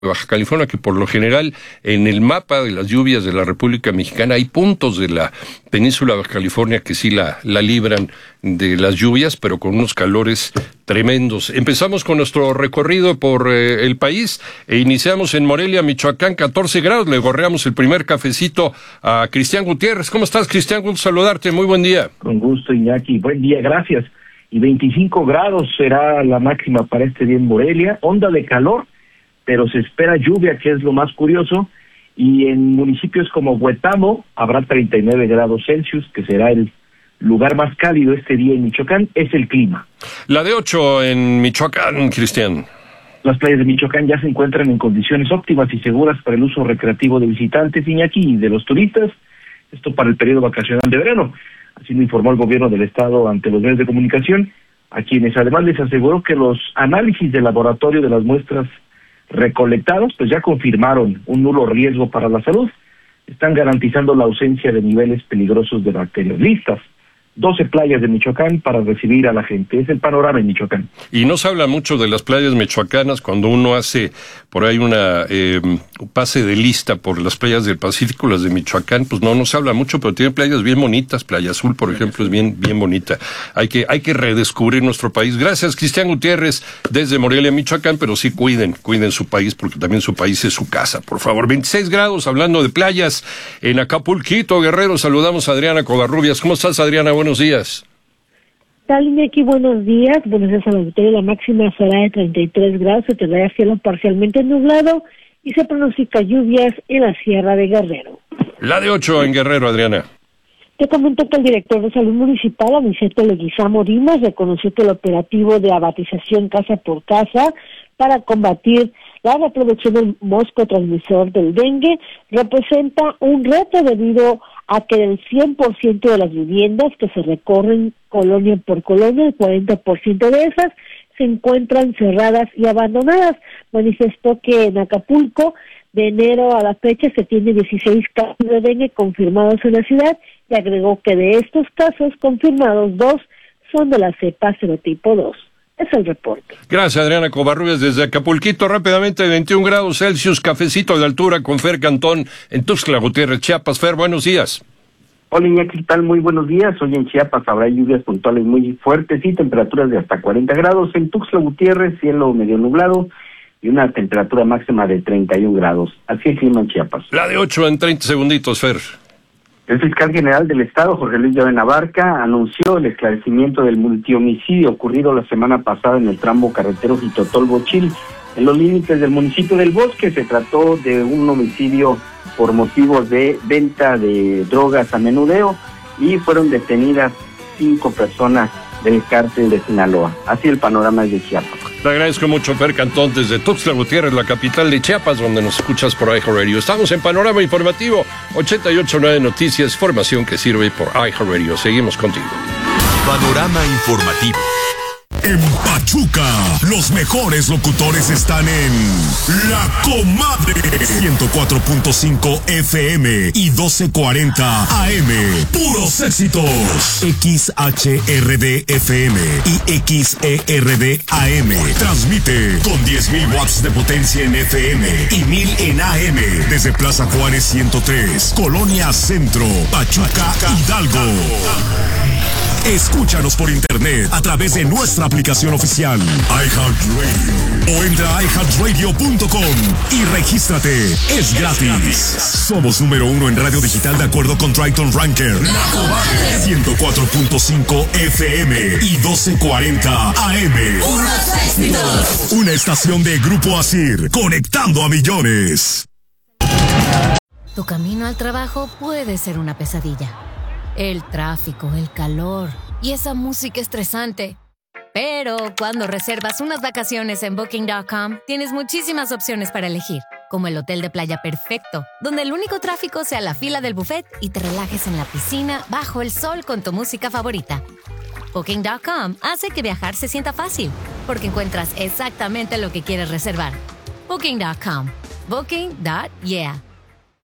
Baja California, que por lo general en el mapa de las lluvias de la República Mexicana hay puntos de la península de Baja California que sí la libran de las lluvias, pero con unos calores tremendos. Empezamos con nuestro recorrido por el país e iniciamos en Morelia, Michoacán, 14 grados. Le gorreamos el primer cafecito a Cristian Gutiérrez. ¿Cómo estás, Cristian? Gusto saludarte. Muy buen día. Con gusto, Iñaki. Buen día, gracias. Y 25 grados será la máxima para este día en Morelia. Onda de calor, pero se espera lluvia, que es lo más curioso, y en municipios como Huetamo habrá 39 grados Celsius, que será el lugar más cálido este día en Michoacán. Es el clima. La de 8 en Michoacán, Cristian. Las playas de Michoacán ya se encuentran en condiciones óptimas y seguras para el uso recreativo de visitantes, Iñaki, y de los turistas, esto para el periodo vacacional de verano. Así lo informó el gobierno del estado ante los medios de comunicación, a quienes además les aseguró que los análisis de laboratorio de las muestras recolectados, pues ya confirmaron un nulo riesgo para la salud. Están garantizando la ausencia de niveles peligrosos de bacterias. Listas 12 playas de Michoacán para recibir a la gente. Es el panorama en Michoacán. Y no se habla mucho de las playas michoacanas cuando uno hace por ahí una pase de lista por las playas del Pacífico, las de Michoacán, pues no se habla mucho, pero tiene playas bien bonitas. Playa Azul, por ejemplo, es bien bonita. Hay que redescubrir nuestro país. Gracias, Cristian Gutiérrez, desde Morelia, Michoacán, pero sí cuiden su país, porque también su país es su casa, por favor. 26 grados, hablando de playas, en Acapulquito, Guerrero. Saludamos a Adriana Covarrubias. ¿Cómo estás, Adriana? Buenos días. Tal, Iñaki, buenos días a la auditorio. La máxima será de 33 grados, se tendrá cielo parcialmente nublado y se pronostica lluvias en la Sierra de Guerrero. La de 8 en Guerrero, Adriana. Te comento que el director de Salud Municipal, Aniceto Leguizamo Dimas, reconoció que el operativo de abatización casa por casa para combatir la reproducción del mosco transmisor del dengue representa un reto debido a que del 100% de las viviendas que se recorren colonia por colonia, el 40% de esas se encuentran cerradas y abandonadas. Manifestó que en Acapulco, de enero a la fecha, se tiene 16 casos de dengue confirmados en la ciudad y agregó que de estos casos confirmados, 2 son de la cepa serotipo 2. Es el reporte. Gracias, Adriana Covarrubias, desde Acapulquito. Rápidamente, 21 grados Celsius, cafecito de altura con Fer Cantón en Tuxtla Gutiérrez, Chiapas. Fer, buenos días. Hola, Iñaki, ¿qué tal? Muy buenos días. Hoy en Chiapas habrá lluvias puntuales muy fuertes y temperaturas de hasta 40 grados. En Tuxtla Gutiérrez, cielo medio nublado y una temperatura máxima de 31 grados. Así es el clima en Chiapas. La de 8 en 30 segunditos, Fer. El fiscal general del Estado, Jorge Luis Llave Abarca, anunció el esclarecimiento del multihomicidio ocurrido la semana pasada en el tramo carretero Jitotol-Bochil, en los límites del municipio del Bosque. Se trató de un homicidio por motivos de venta de drogas a menudeo y fueron detenidas 5 personas del cártel de Sinaloa. Así el panorama es de Chiapas. Le agradezco mucho, Fer Cantón, desde Tuxtla Gutiérrez, la capital de Chiapas, donde nos escuchas por iHeartRadio. Estamos en Panorama Informativo, 88.9 Noticias, información que sirve por iHeartRadio. Seguimos contigo. Panorama Informativo. En Pachuca, los mejores locutores están en La Comadre, 104.5 FM y 1240 AM. Puros éxitos. XHRD FM y XERD AM. Transmite con 10.000 watts de potencia en FM y 1.000 en AM. Desde Plaza Juárez 103, Colonia Centro, Pachuca, Hidalgo. Escúchanos por internet a través de nuestra aplicación oficial iHeartRadio o entra a iHeartRadio.com y regístrate. Es gratis. Somos número 1 en radio digital de acuerdo con Triton Ranker. 104.5 FM y 1240 AM. Una estación de Grupo Asir, conectando a millones. Tu camino al trabajo puede ser una pesadilla. El tráfico, el calor y esa música estresante. Pero cuando reservas unas vacaciones en Booking.com, tienes muchísimas opciones para elegir, como el hotel de playa perfecto, donde el único tráfico sea la fila del buffet y te relajes en la piscina bajo el sol con tu música favorita. Booking.com hace que viajar se sienta fácil, porque encuentras exactamente lo que quieres reservar. Booking.com. Booking.yeah.